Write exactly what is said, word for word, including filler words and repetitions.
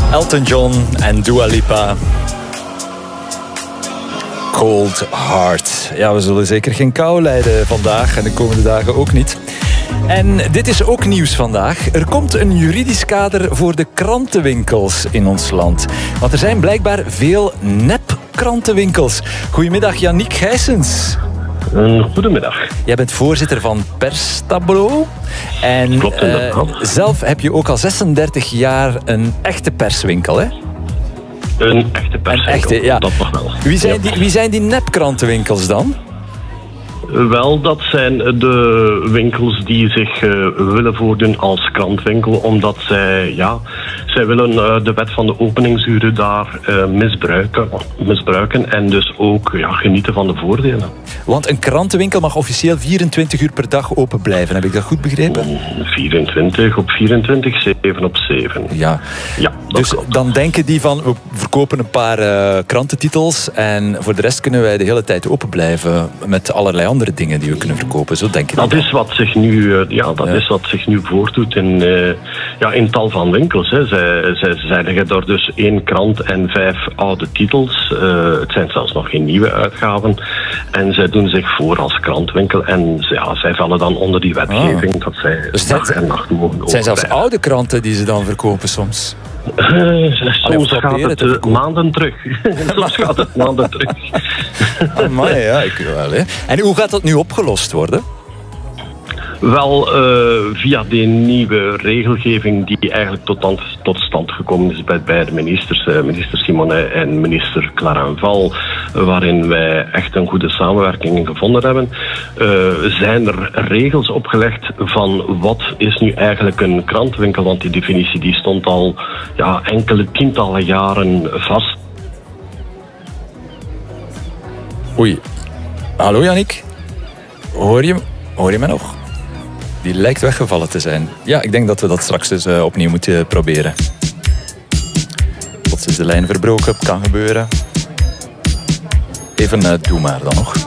Elton John en Dua Lipa. Cold Heart. Ja, we zullen zeker geen kou lijden vandaag en de komende dagen ook niet. En dit is ook nieuws vandaag. Er komt een juridisch kader voor de krantenwinkels in ons land. Want er zijn blijkbaar veel nep-krantenwinkels. Goedemiddag, Yannick Gijsens. Een goedemiddag. Jij bent voorzitter van Perstableau. En Klopt, uh, zelf heb je ook al zesendertig jaar een echte perswinkel, hè? Een echte perswinkel, een echte, ja. Dat nog wel. Wie zijn, ja. die, wie zijn die nep-krantenwinkels dan? Wel, dat zijn de winkels die zich uh, willen voordoen als krantwinkel, omdat zij, ja, zij willen uh, de wet van de openingsuren daar uh, misbruiken, misbruiken en dus ook ja, genieten van de voordelen. Want een krantenwinkel mag officieel vierentwintig uur per dag open blijven, heb ik dat goed begrepen? vierentwintig op vierentwintig, zeven op zeven. Ja, ja dat dus klopt. Dan denken die van, we verkopen een paar uh, krantentitels en voor de rest kunnen wij de hele tijd open blijven met allerlei andere dingen die we kunnen verkopen. Zo denken die dat dan. is wat zich nu, uh, ja, dat ja. is wat zich nu voordoet in, uh, ja, in tal van winkels. Hè. Zij, zij, zij leggen daar dus één krant en vijf oude titels. Uh, het zijn zelfs nog geen nieuwe uitgaven. En zij doen zich voor als krantwinkel. En ja, zij vallen dan onder die wetgeving ah. dat zij dus dag en nacht mogen open. Het zijn zelfs blijven. oude kranten die ze dan verkopen soms. Uh, soms gaat het uh, maanden terug. soms gaat het maanden terug. Amai, ja, ik wel. Hè. En hoe gaat dat nu opgelost worden? Wel, uh, via die nieuwe regelgeving die eigenlijk tot, tot stand gekomen is bij beide ministers, uh, minister Simonet en minister Clarenval, uh, waarin wij echt een goede samenwerking gevonden hebben, uh, zijn er regels opgelegd van wat is nu eigenlijk een krantwinkel, want die definitie die stond al ja, enkele tientallen jaren vast. Oei. Hallo Yannick? Hoor je, hoor je mij nog? Die lijkt weggevallen te zijn. Ja, ik denk dat we dat straks eens uh, opnieuw moeten proberen. Plots is de lijn verbroken, kan gebeuren. Even uh, doe maar dan nog.